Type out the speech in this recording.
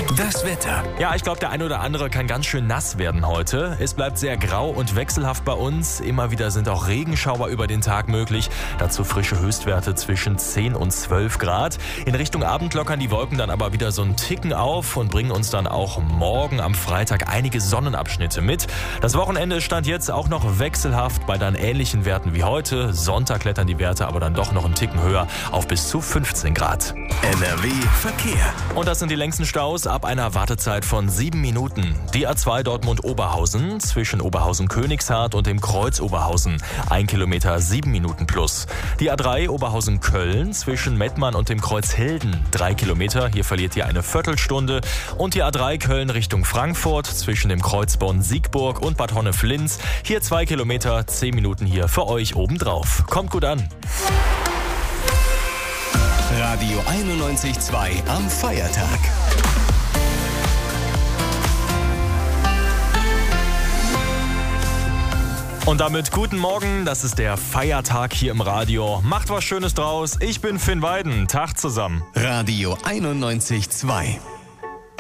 Das Wetter. Ja, ich glaube, der eine oder andere kann ganz schön nass werden heute. Es bleibt sehr grau und wechselhaft bei uns. Immer wieder sind auch Regenschauer über den Tag möglich. Dazu frische Höchstwerte zwischen 10 und 12 Grad. In Richtung Abend lockern die Wolken dann aber wieder so einen Ticken auf und bringen uns dann auch morgen am Freitag einige Sonnenabschnitte mit. Das Wochenende stand jetzt auch noch wechselhaft bei dann ähnlichen Werten wie heute. Sonntag klettern die Werte aber dann doch noch einen Ticken höher auf bis zu 15 Grad. NRW Verkehr. Und das sind die längsten Staus ab einer Wartezeit von 7 Minuten. Die A2 Dortmund-Oberhausen zwischen Oberhausen-Königshardt und dem Kreuz Oberhausen. 1 Kilometer 7 Minuten plus. Die A3 Oberhausen-Köln zwischen Mettmann und dem Kreuz Hilden. 3 Kilometer, hier verliert ihr eine Viertelstunde. Und die A3 Köln Richtung Frankfurt zwischen dem Kreuz Bonn-Siegburg und Bad Honnef-Linz. Hier 2 Kilometer, 10 Minuten hier für euch obendrauf. Kommt gut an. Radio 91.2 am Feiertag. Und damit guten Morgen, das ist der Feiertag hier im Radio. Macht was Schönes draus. Ich bin Finn Weiden. Tag zusammen. Radio 91.2.